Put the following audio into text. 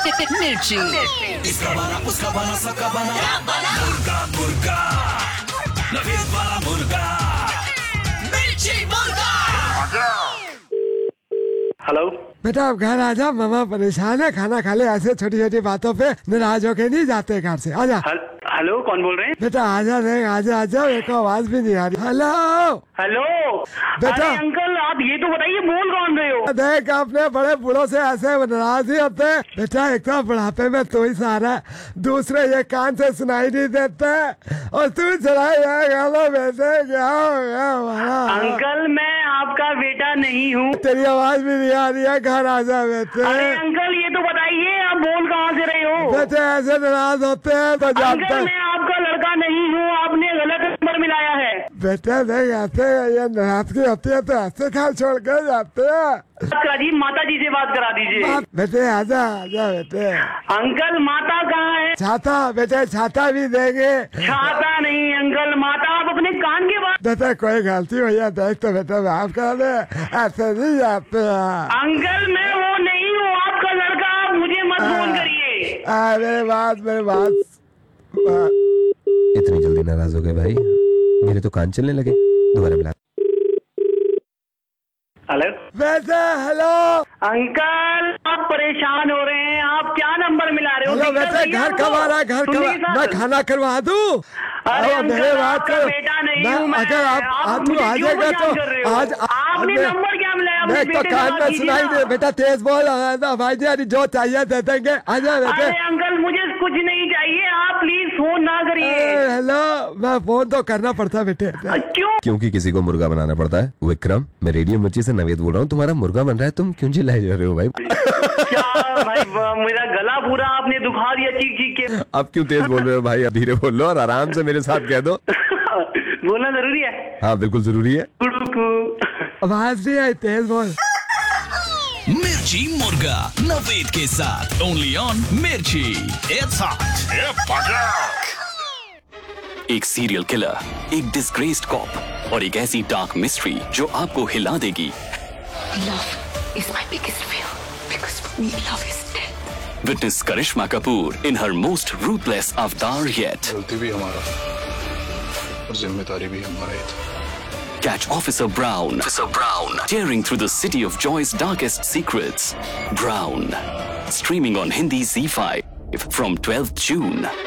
मिर्ची। इसका बना उसका बना सबका बना मुर्गा मुर्गा नवीद वाला मुर्गा मिर्ची मुर्गा। हेलो बेटा अब घर आ जा, मामा परेशान है, खाना खा ले, ऐसे छोटी छोटी बातों पे नाराज होके नहीं जाते घर से। आजा। हेलो कौन बोल रहे हैं? बेटा आजा नहीं, आजा आजा, मेरे को आवाज भी नहीं आ रही। हेलो हेलो बेटा। अरे अंकल आप ये तो बताइए बोल कौन रहे हो? देख अपने बड़े बूढ़ों से ऐसे नाराज ही होते बेटा। एक तो बुढ़ापे में तू ही सहारा, दूसरे ये कान से सुनाई नहीं देते, और तू चला बेटे क्या होगा हमारा? अंकल मैं आपका बेटा नहीं हूँ। तेरी आवाज भी नहीं आ रही है, घर आ जा बेटे। अरे अंकल ये तो बताइए आप बोल कहाँ से रहे हो? बेटे ऐसे नाराज होते हैं तो जानते अंकल मैं आपका लड़का नहीं हूँ, आपने गलत नंबर मिलाया है। बेटे नहीं आते, ये नाराजगी होती है तो ऐसे खाल छोड़ के जाते हैं। बात करा दीजिए, माता जी से बात करा दीजिए। बेटे आजा आजा बेटे। अंकल माता कहाँ है? छाता बेटे, छाता भी देंगे। छाता नहीं अंकल, माता आप अपने कान के पास। बेटा कोई गलती हो या देख तो बेटा माफ कर दे, ऐसे नहीं जाते हैं। अंकल मैं वो नहीं हूँ, आपका लड़का, आप मुझे मत फोन करिए। मेरे बात इतनी जल्दी नाराज हो गए भाई, मेरे तो कान चलने लगे। दोबारा मिला। हेलो बेटे हेलो। अंकल आप परेशान हो रहे हैं, आप क्या नंबर मिला रहे हो? हेलो बेटे, घर कब आ रहा है? घर कब? मैं खाना करवा दूँ? अरे मेरे बात करो। बेटा नहीं मैं हूँ मैं। अगर आप तू आ जाएगा तो आज आपने नंबर क्या मिलाया? मैं तो कान में सुनाई दे। बेटा तेज बोल भाई जी, जो चाहिए दे देंगे। आजा बेटे। अरे अंकल मुझे कुछ नहीं चाहिए, आप प्लीज फोन ना करिए। हेलो मैं फोन तो करना पड़ता बेटे। क्यों? क्योंकि किसी को मुर्गा बनाना पड़ता है। विक्रम, मैं रेडियो मिर्ची से नवेद बोल रहा हूँ, तुम्हारा मुर्गा बन रहा है, तुम क्यों चिल्लाए जा रहे हो भाई? क्या भाई मेरा गला पूरा आपने दुखा दिया चीख चीख के। अब क्यों तेज बोल रहे हो भाई? धीरे बोल लो और आराम से मेरे साथ कह दो। बोलना जरूरी है? हाँ बिल्कुल जरूरी है। आवाज नहीं आई, तेज बोल। मिर्ची मुर्गा नवेद के साथ ओनली ऑन मिर्ची। It's hot. एक सीरियल किलर, एक डिस्ग्रेस्ड कॉप और एक ऐसी डार्क मिस्ट्री जो आपको हिला देगी। Love is my biggest fear because for me love is dead. Witness Karishma Kapoor in her most ruthless avatar yet. गलती भी हमारा और जिम्मेदारी भी हमारा ही था। Catch Officer Brown, tearing through the city of Joy's darkest secrets. Brown, streaming on Hindi Z5 from 12th June.